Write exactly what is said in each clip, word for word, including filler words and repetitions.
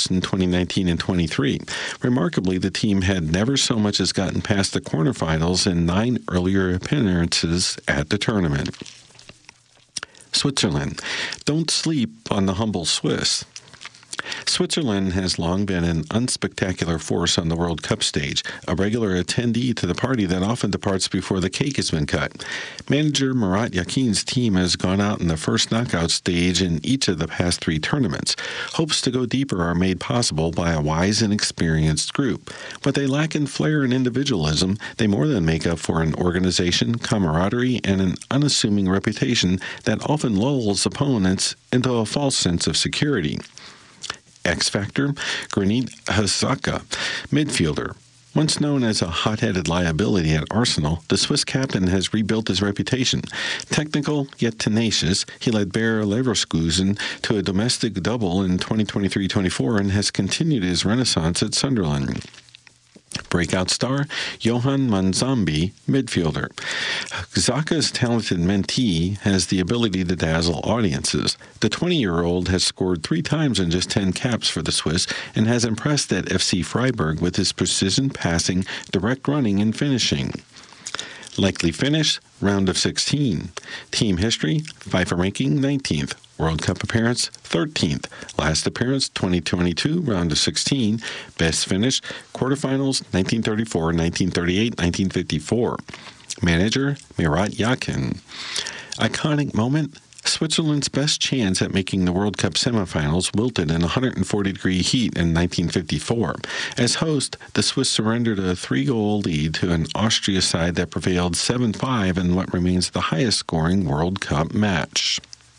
Cups in twenty nineteen and twenty-three. Remarkably, the team had never so much as gotten past the quarterfinals in nine earlier appearances at the tournament. Switzerland. Don't sleep on the humble Swiss. Switzerland has long been an unspectacular force on the World Cup stage, a regular attendee to the party that often departs before the cake has been cut. Manager Murat Yakin's team has gone out in the first knockout stage in each of the past three tournaments. Hopes to go deeper are made possible by a wise and experienced group. What they lack in flair and individualism, they more than make up for in organization, camaraderie, and an unassuming reputation that often lulls opponents into a false sense of security. X Factor, Granit Xhaka, midfielder. Once known as a hot-headed liability at Arsenal, the Swiss captain has rebuilt his reputation. Technical, yet tenacious, he led Bayer Leverkusen to a domestic double in twenty twenty-three twenty-four and has continued his renaissance at Sunderland. Breakout star, Johan Manzambi, midfielder. Xhaka's talented mentee has the ability to dazzle audiences. The twenty-year-old has scored three times in just ten caps for the Swiss and has impressed at F C Freiburg with his precision passing, direct running, and finishing. Likely finish, round of sixteen. Team history, FIFA ranking, nineteenth. World Cup appearance, thirteenth. Last appearance, twenty twenty-two, round of sixteen. Best finish, quarterfinals, nineteen thirty-four, nineteen thirty-eight, nineteen fifty-four. Manager, Murat Yakin. Iconic moment, Switzerland's best chance at making the World Cup semifinals wilted in one hundred forty degree heat in nineteen fifty-four. As host, the Swiss surrendered a three-goal lead to an Austria side that prevailed seven five in what remains the highest-scoring World Cup match.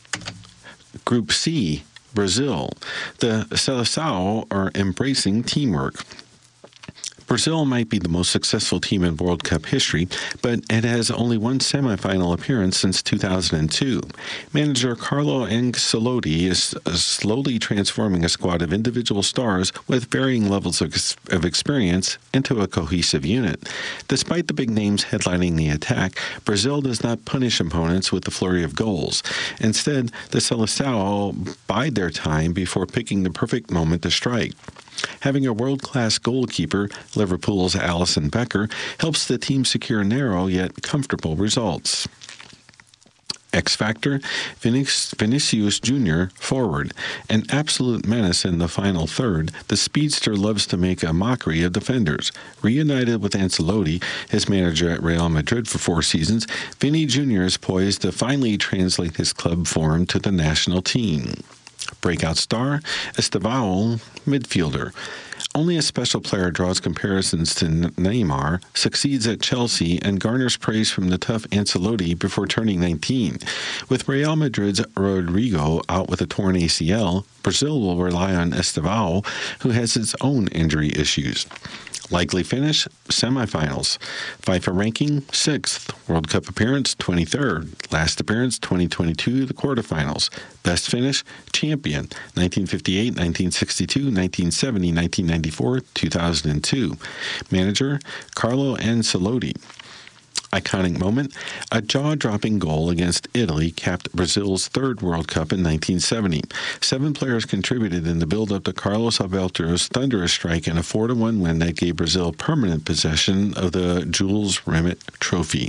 Group C, Brazil. The Seleção are embracing teamwork. Brazil might be the most successful team in World Cup history, but it has only one semifinal appearance since two thousand two. Manager Carlo Ancelotti is slowly transforming a squad of individual stars with varying levels of, of experience into a cohesive unit. Despite the big names headlining the attack, Brazil does not punish opponents with a flurry of goals. Instead, the Seleção bide their time before picking the perfect moment to strike. Having a world-class goalkeeper, Liverpool's Alisson Becker, helps the team secure narrow yet comfortable results. X Factor, Vinicius Junior, forward. An absolute menace in the final third, the speedster loves to make a mockery of defenders. Reunited with Ancelotti, his manager at Real Madrid for four seasons, Vinny Junior is poised to finally translate his club form to the national team. Breakout star, Estevão, midfielder. Only a special player draws comparisons to Neymar, succeeds at Chelsea, and garners praise from the tough Ancelotti before turning nineteen. With Real Madrid's Rodrigo out with a torn A C L, Brazil will rely on Estevão, who has its own injury issues. Likely finish, semifinals. FIFA ranking, sixth. World Cup appearance, twenty-third. Last appearance, twenty twenty-two, the quarterfinals. Best finish, champion, nineteen fifty-eight, nineteen sixty-two, nineteen seventy, nineteen ninety-four, two thousand two. Manager, Carlo Ancelotti. Iconic moment, a jaw-dropping goal against Italy capped Brazil's third World Cup in nineteen seventy. Seven players contributed in the build-up to Carlos Alberto's thunderous strike in a four to one win that gave Brazil permanent possession of the Jules Rimet Trophy.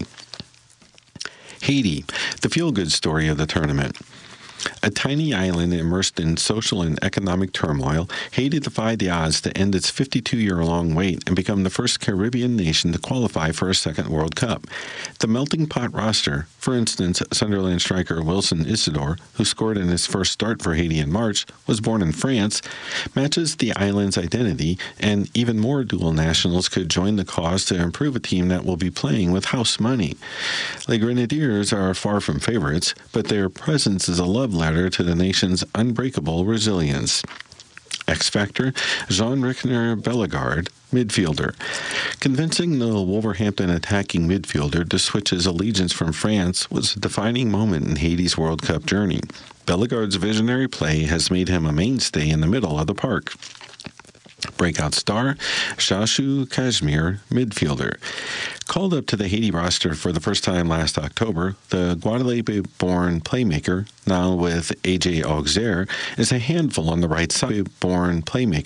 Haiti, the feel-good story of the tournament. A tiny island immersed in social and economic turmoil, Haiti defied the odds to end its fifty-two-year-long wait and become the first Caribbean nation to qualify for a second World Cup. The melting pot roster, for instance, Sunderland striker Wilson Isidore, who scored in his first start for Haiti in March, was born in France, matches the island's identity, and even more dual nationals could join the cause to improve a team that will be playing with house money. Les Grenadiers are far from favorites, but their presence is a love letter to the nation's unbreakable resilience. X Factor, Jean Rickner Bellegarde, midfielder. Convincing the Wolverhampton attacking midfielder to switch his allegiance from France was a defining moment in Haiti's World Cup journey. Bellegarde's visionary play has made him a mainstay in the middle of the park. Breakout star, Shashu Kashmir, midfielder. Called up to the Haiti roster for the first time last October, the Guadeloupe-born playmaker, now with A J Auxerre, is a handful on the right side. Born playmaker